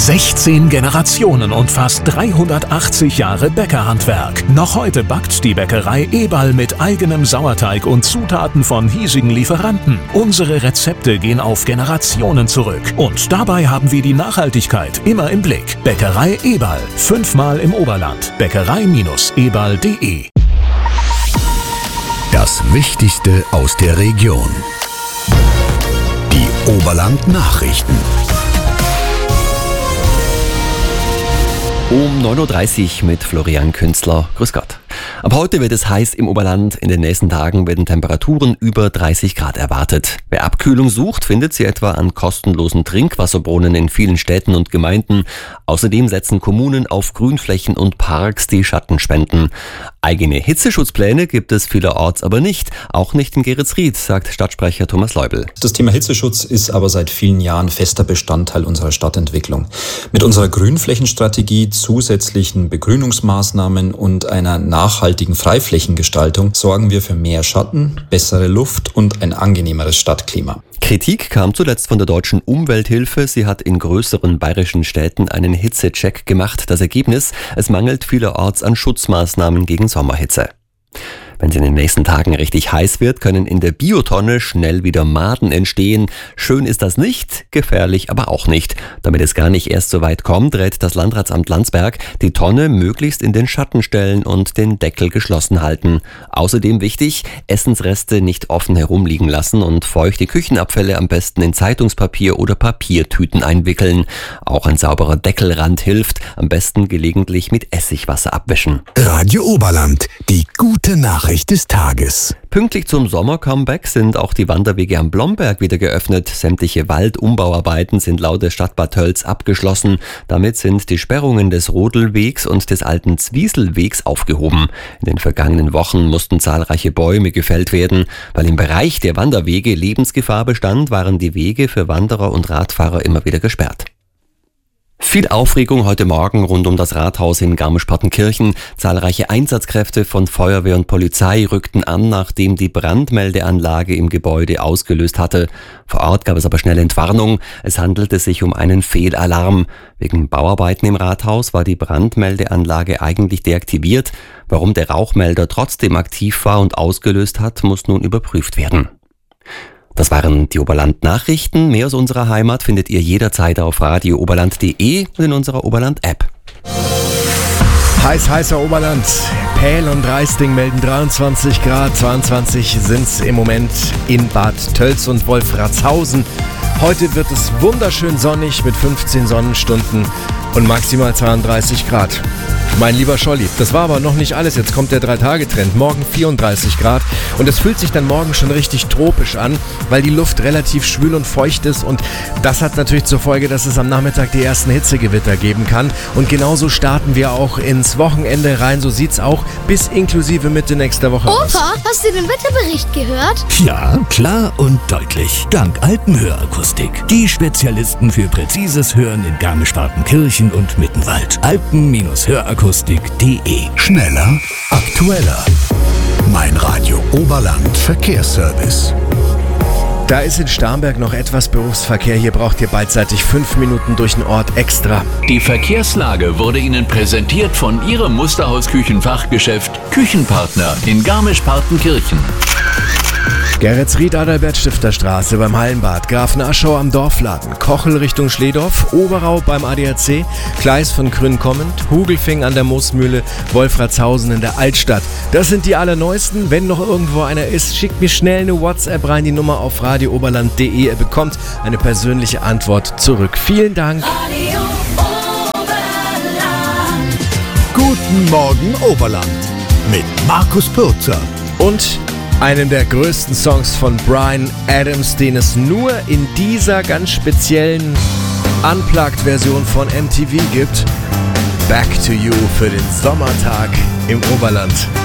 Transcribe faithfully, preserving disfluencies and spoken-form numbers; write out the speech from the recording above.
sechzehn Generationen und fast dreihundertachtzig Jahre Bäckerhandwerk. Noch heute backt die Bäckerei Eberl mit eigenem Sauerteig und Zutaten von hiesigen Lieferanten. Unsere Rezepte gehen auf Generationen zurück. Und dabei haben wir die Nachhaltigkeit immer im Blick. Bäckerei Eberl. Fünfmal im Oberland. Bäckerei Eberl punkt de. Das Wichtigste aus der Region. Die Oberland-Nachrichten. Um neun Uhr dreißig mit Florian Künzler. Grüß Gott. Ab heute wird es heiß im Oberland. In den nächsten Tagen werden Temperaturen über dreißig Grad erwartet. Wer Abkühlung sucht, findet sie etwa an kostenlosen Trinkwasserbrunnen in vielen Städten und Gemeinden. Außerdem setzen Kommunen auf Grünflächen und Parks, die Schatten spenden. Eigene Hitzeschutzpläne gibt es vielerorts aber nicht. Auch nicht in Geretsried, sagt Stadtsprecher Thomas Leubel. Das Thema Hitzeschutz ist aber seit vielen Jahren fester Bestandteil unserer Stadtentwicklung. Mit unserer Grünflächenstrategie, zusätzlichen Begrünungsmaßnahmen und einer nachhaltigen Freiflächengestaltung sorgen wir für mehr Schatten, bessere Luft und ein angenehmeres Stadtklima. Kritik kam zuletzt von der Deutschen Umwelthilfe. Sie hat in größeren bayerischen Städten einen Hitzecheck gemacht. Das Ergebnis: Es mangelt vielerorts an Schutzmaßnahmen gegen Sommerhitze. Wenn es in den nächsten Tagen richtig heiß wird, können in der Biotonne schnell wieder Maden entstehen. Schön ist das nicht, gefährlich aber auch nicht. Damit es gar nicht erst so weit kommt, rät das Landratsamt Landsberg, die Tonne möglichst in den Schatten stellen und den Deckel geschlossen halten. Außerdem wichtig, Essensreste nicht offen herumliegen lassen und feuchte Küchenabfälle am besten in Zeitungspapier oder Papiertüten einwickeln. Auch ein sauberer Deckelrand hilft, am besten gelegentlich mit Essigwasser abwischen. Radio Oberland, die gute Nachricht des Tages. Pünktlich zum Sommer-Comeback sind auch die Wanderwege am Blomberg wieder geöffnet. Sämtliche Waldumbauarbeiten sind laut der Stadt Bad Tölz abgeschlossen. Damit sind die Sperrungen des Rodelwegs und des alten Zwieselwegs aufgehoben. In den vergangenen Wochen mussten zahlreiche Bäume gefällt werden. Weil im Bereich der Wanderwege Lebensgefahr bestand, waren die Wege für Wanderer und Radfahrer immer wieder gesperrt. Viel Aufregung heute Morgen rund um das Rathaus in Garmisch-Partenkirchen. Zahlreiche Einsatzkräfte von Feuerwehr und Polizei rückten an, nachdem die Brandmeldeanlage im Gebäude ausgelöst hatte. Vor Ort gab es aber schnell Entwarnung. Es handelte sich um einen Fehlalarm. Wegen Bauarbeiten im Rathaus war die Brandmeldeanlage eigentlich deaktiviert. Warum der Rauchmelder trotzdem aktiv war und ausgelöst hat, muss nun überprüft werden. Das waren die Oberland-Nachrichten. Mehr aus unserer Heimat findet ihr jederzeit auf radio oberland punkt de und in unserer Oberland-App. Heiß, heißer Oberland. Pähl und Reisting melden dreiundzwanzig Grad, zweiundzwanzig sind's im Moment in Bad Tölz und Wolfratshausen. Heute wird es wunderschön sonnig mit fünfzehn Sonnenstunden und maximal zweiunddreißig Grad. Mein lieber Scholli, das war aber noch nicht alles. Jetzt kommt der drei-Tage-Trend. Morgen vierunddreißig Grad und es fühlt sich dann morgen schon richtig tropisch an, weil die Luft relativ schwül und feucht ist und das hat natürlich zur Folge, dass es am Nachmittag die ersten Hitzegewitter geben kann und genauso starten wir auch ins Wochenende rein. So sieht's auch bis inklusive Mitte nächster Woche aus. Opa, hast du den Wetterbericht gehört? Ja, klar und deutlich. Dank Alpenhörakustik. Die Spezialisten für präzises Hören in Garmisch-Partenkirchen und Mittenwald. Alpen-Hörakustik punkt de. Schneller, aktueller. Mein Radio Oberland Verkehrsservice. Da ist in Starnberg noch etwas Berufsverkehr. Hier braucht ihr beidseitig fünf Minuten durch den Ort extra. Die Verkehrslage wurde Ihnen präsentiert von Ihrem Musterhaus-Küchenfachgeschäft Küchenpartner in Garmisch-Partenkirchen. Geretsried, Adalbert-Stifter-Straße beim Hallenbad, Grafenaschau am Dorfladen, Kochel Richtung Schledorf, Oberau beim A D A C, Gleis von Grün kommend, Hugelfing an der Moosmühle, Wolfratshausen in der Altstadt. Das sind die allerneuesten. Wenn noch irgendwo einer ist, schickt mir schnell eine WhatsApp rein, die Nummer auf radio oberland punkt de. Ihr bekommt eine persönliche Antwort zurück. Vielen Dank. Radio Oberland. Guten Morgen Oberland mit Markus Pürzer. Und einen der größten Songs von Bryan Adams, den es nur in dieser ganz speziellen Unplugged-Version von M T V gibt. Back to You für den Sommertag im Oberland.